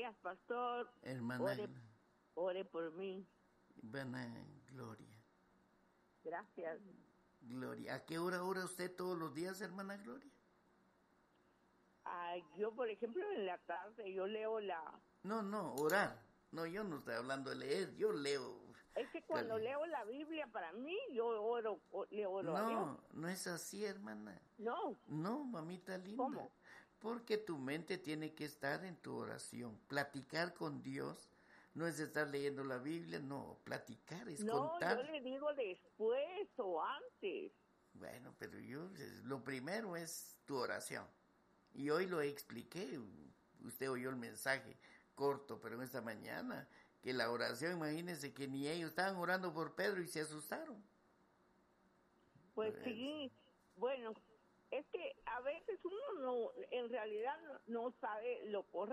días, pastor. Hermana Ore por mí. Gloria. Gracias. Gloria. ¿A qué hora ora usted todos los días, hermana Gloria? Yo, por ejemplo, en la tarde, yo leo la... No, orar. No, yo no estoy hablando de leer, yo leo. Es que cuando leo la Biblia, para mí, yo le oro a Dios. No es así, hermana. No. No, mamita linda. ¿Cómo? Porque tu mente tiene que estar en tu oración. Platicar con Dios no es estar leyendo la Biblia, no. Platicar es contar. No, yo le digo después o antes. Bueno, pero lo primero es tu oración. Y hoy lo expliqué. Usted oyó el mensaje corto, pero en esta mañana, que la oración, imagínense que ni ellos estaban orando por Pedro y se asustaron. Pues sí, bueno, es que a veces uno no, en realidad no sabe lo correcto.